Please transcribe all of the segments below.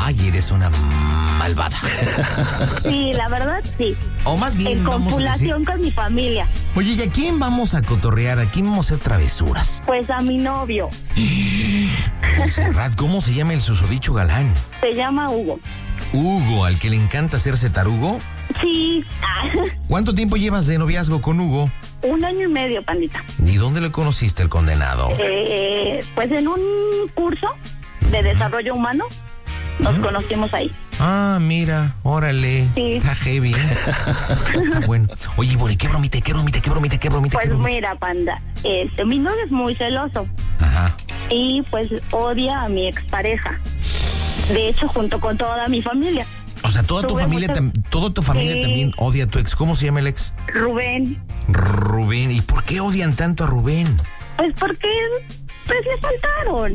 Ay, eres una malvada. Sí, la verdad, sí. O más bien, En vamos a decir... copulación con mi familia. Oye, ¿y a quién vamos a cotorrear? ¿A quién vamos a hacer travesuras? Pues a mi novio. Montserrat, ¿cómo se llama el susodicho galán? Se llama Hugo. Hugo, al que le encanta hacerse tarugo. Sí. ¿Cuánto tiempo llevas de noviazgo con Hugo? 1 año y medio, pandita. ¿Y dónde le conociste el condenado? Pues en un curso de desarrollo humano nos conocimos ahí. Ah, mira, órale. Sí. Está heavy. Está bueno. Oye, Bori, ¿qué bromita? Pues mira, panda, mi novio es muy celoso. Ajá. Y pues odia a mi expareja. De hecho, junto con toda mi familia. O sea, toda tu familia, toda tu familia Sí. también odia a tu ex. ¿Cómo se llama el ex? Rubén. Rubén. ¿Y por qué odian tanto a Rubén? Pues porque pues le faltaron.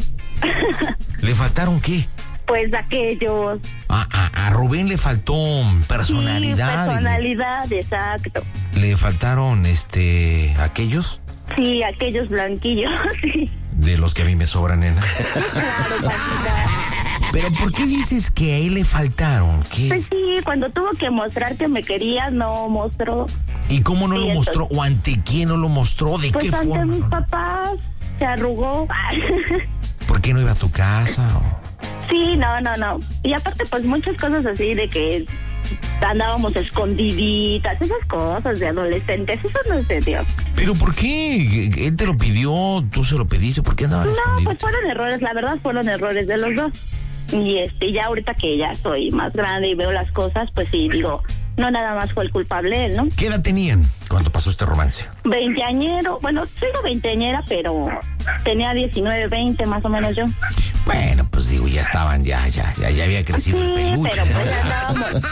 ¿Le faltaron qué? Pues aquellos. A Rubén le faltó personalidad. Sí, personalidad, exacto. ¿Le faltaron, aquellos? Sí, aquellos blanquillos, sí. De los que a mí me sobran, nena. Claro, pandita. Pero ¿por qué dices que a él le faltaron? ¿Qué? Pues sí, cuando tuvo que mostrar que me quería, no mostró. ¿Y cómo no Sí, lo mostró? ¿O ante quién no lo mostró? ¿De Pues qué ante forma? mis papás se arrugó. ¿Por qué no iba a tu casa? Sí, no. Y aparte, pues muchas cosas así de que andábamos escondiditas, esas cosas de adolescentes, eso no se dio. ¿Pero por qué? ¿Él te lo pidió? ¿Tú se lo pediste? ¿Por qué andaban No, escondidos? pues fueron errores, la verdad fueron errores de los dos. Y ya ahorita que ya soy más grande y veo las cosas, pues sí, digo, no nada más fue el culpable él, ¿no? ¿Qué edad tenían cuando pasó este romance? Veinteañero, bueno, sigo veinteañera, pero tenía 19, 20 más o menos yo. Bueno, pues digo, ya estaban, ya había crecido el Sí, peluche. pero pues ya andábamos.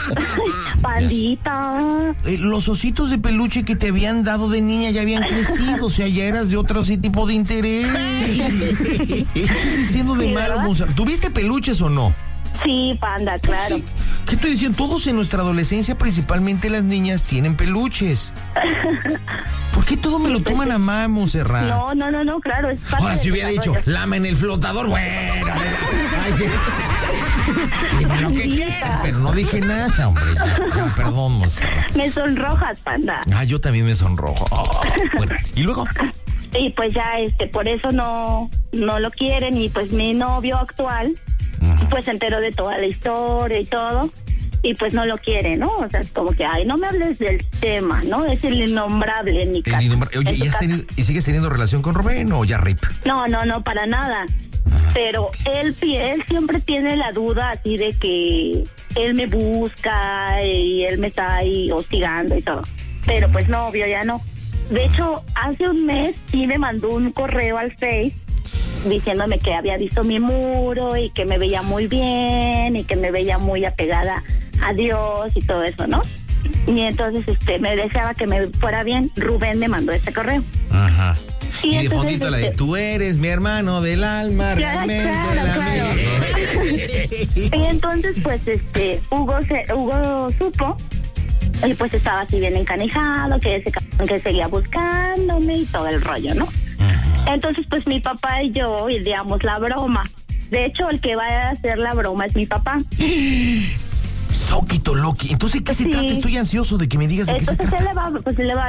Pandita. Los ositos de peluche que te habían dado de niña ya habían crecido, o sea, ya eras de otro tipo de interés. ¿Qué estoy diciendo de Sí, malo, ¿verdad? Monserrat? ¿Tuviste peluches o no? Sí, panda, claro. Sí. ¿Qué estoy diciendo? Todos en nuestra adolescencia, principalmente las niñas, tienen peluches. ¿Por qué todo me lo toman a mal, Monserrat? No, claro, es parte Ahora, si del hubiera dicho, desarrollo. lama en el flotador, bueno. Ay, sí. Dime lo que quieras, pero no dije nada, hombre. Ya, perdón, Monserrat. Me sonrojas, panda. Yo también me sonrojo. Bueno, ¿y luego? Y pues ya, por eso no lo quieren. Y pues mi novio actual, pues se enteró de toda la historia y todo. Y pues no lo quiere, ¿no? O sea, es como que, ay, no me hables del tema, ¿no? Es el innombrable en mi casa. Oye, ¿y sigues teniendo relación con Rubén o ya rip? No, para nada. Pero él siempre tiene la duda así de que él me busca y él me está ahí hostigando y todo. Pero pues no, obvio, ya no. De hecho, hace un mes sí me mandó un correo al Face diciéndome que había visto mi muro y que me veía muy bien y que me veía muy apegada a Dios y todo eso, ¿no? Y entonces me deseaba que me fuera bien. Rubén me mandó este correo. Ajá. Y de entonces, fondito la de tú eres mi hermano del alma, realmente claro. Y entonces pues Hugo supo y pues estaba así bien encanijado, que seguía buscándome y todo el rollo, ¿no? Entonces pues mi papá y yo ideamos la broma. De hecho, el que va a hacer la broma es mi papá. Soquito Loki. Entonces, ¿qué se trata? Estoy ansioso de que me digas de qué se Entonces trata. él le va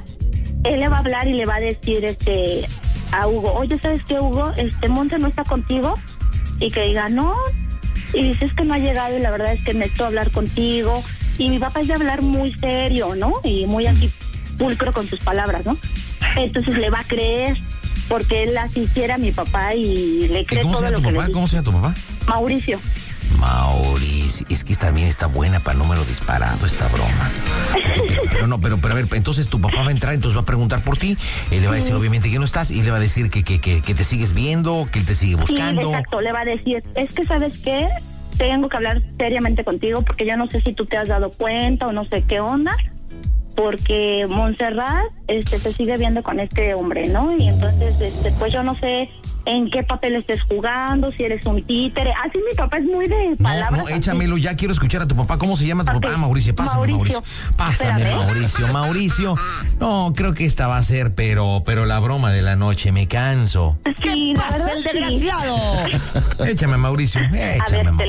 a hablar y le va a decir a Hugo, oye, ¿sabes qué, Hugo? Monse no está contigo. Y que diga, no. Y dice, es que no ha llegado y la verdad es que necesito hablar contigo. Y mi papá es de hablar muy serio, ¿no? Y muy así pulcro con sus palabras, ¿no? Entonces le va a creer, porque él así quiere a mi papá y le cree todo lo que le dice. ¿Cómo se llama tu papá? Mauricio. Mauricio, es que también está buena para número disparado esta broma. Pero a ver, entonces tu papá va a entrar, entonces va a preguntar por ti, él le va a decir obviamente que no estás y le va a decir que te sigues viendo, que él te sigue buscando. Sí, exacto, le va a decir, es que ¿sabes qué? Tengo que hablar seriamente contigo porque yo no sé si tú te has dado cuenta o no sé qué onda, porque Montserrat se sigue viendo con este hombre, ¿no? Y entonces pues yo no sé en qué papel estés jugando, si eres un títere. Así mi papá es muy de palabras. No, échamelo, ya quiero escuchar a tu papá. ¿Cómo se llama tu papá? Mauricio, pásame, Mauricio. Pásame, Espérame. Mauricio. No, creo que esta va a ser, pero la broma de la noche, me canso. Sí, la verdad, el sí. desgraciado! Échame, Mauricio, échame, Mauricio.